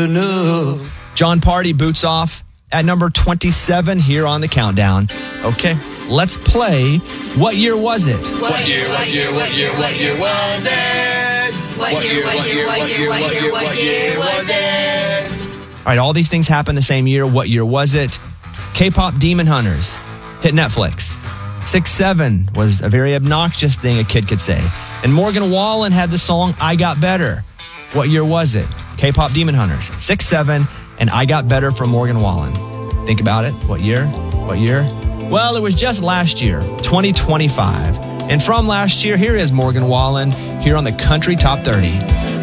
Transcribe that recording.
enough. John Party boots off at number 27 here on the countdown. Okay, let's play What Year Was It? What year was it? What year was it? All right, all these things happened the same year. What year was it? K-pop Demon Hunters hit Netflix. 6'7" was a very obnoxious thing a kid could say. And Morgan Wallen had the song I Got Better. What year was it? K-pop Demon Hunters. 6'7", and I Got Better from Morgan Wallen. Think about it. What year? What year? Well, it was just last year, 2025. And from last year, here is Morgan Wallen here on the Country Top 30.